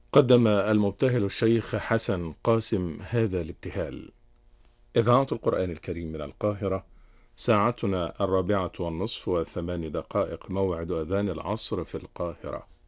قدم المبتهل الشيخ حسن قاسم هذا الابتهال. إذاعة القرآن الكريم من القاهرة، ساعتنا 4:30 و8 دقائق، موعد أذان العصر في القاهرة.